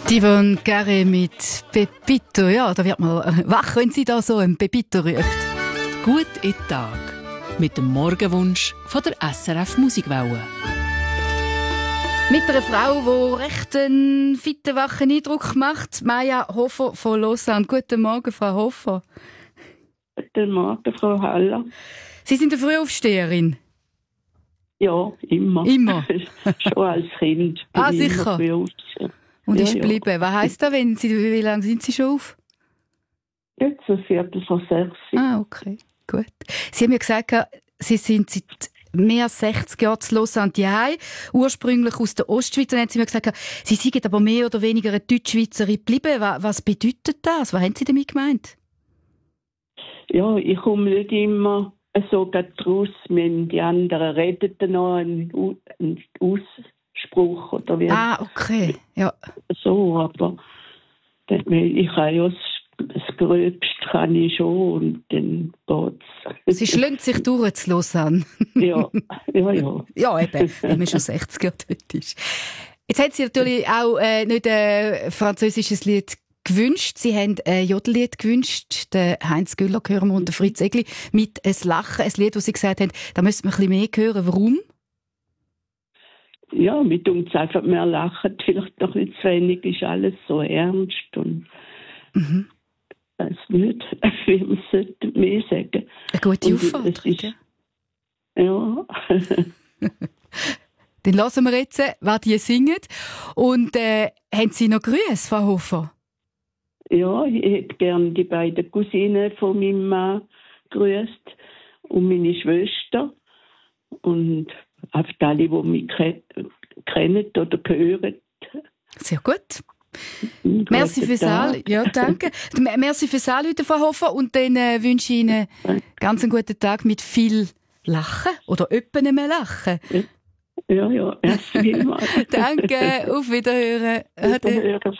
Yvonne Carré mit Pepito. Ja, da wird man wach, wenn sie da so ein Pepito ruft. Gut in den Tag. Mit dem Morgenwunsch von der SRF Musikwelle. Mit einer Frau, die recht einen fitten, wachen Eindruck macht. Maja Hofer von Lausanne. Guten Morgen, Frau Hofer. Guten Morgen, Frau Haller. Sie sind eine Frühaufsteherin? Ja, immer. Immer? Schon als Kind. Ah, sicher. Und ja, ist geblieben. Ja. Was heisst das, wie lange sind Sie schon auf? Jetzt so 5:45. Ah, okay. Gut. Sie haben mir gesagt, Sie sind seit mehr als 60 Jahren zu Lausanne daheim, ursprünglich aus der Ostschweiz. Dann haben Sie mir gesagt, Sie seien aber mehr oder weniger eine Deutschschweizerin geblieben. Was bedeutet das? Was haben Sie damit gemeint? Ja, ich komme nicht immer so draus, wenn die anderen reden, dann noch einen Ausspruch oder wie. Ah, okay. Ja. So, aber ich habe ja das Gröbste kann ich schon und dann geht's. Sie schlönt sich durch zu Lausanne. Ja. Ja, eben, wenn man schon 60 Jahre dort ist. Jetzt haben Sie natürlich auch nicht ein französisches Lied gewünscht. Sie haben ein Jodellied gewünscht. Den Heinz Güller hören wir und den Fritz Egli mit «Es Lachen». Ein Lied, wo Sie gesagt haben, da müsste man ein bisschen mehr hören. Warum? Ja, mit uns einfach mehr lachen. Vielleicht noch nicht zu wenig, ist alles so ernst und das nicht, wie man sollte mehr sagen. Eine gute Aufforderung. Ja. Dann hören wir jetzt, was die singen. Und haben Sie noch Grüße, Frau Hofer? Ja, ich hätte gerne die beiden Cousinen von meinem Mann gegrüßt und meine Schwester und einfach alle, die mich kennen oder hören. Sehr gut. Merci fürs Anrufen. Ja, danke. Merci fürs Anrufen, Frau Hofer. Und dann wünsche ich Ihnen ganz einen guten Tag mit viel Lachen oder öppen mehr Lachen. Ja, merci vielmals. Danke, auf Wiederhören. Auf Wiederhören.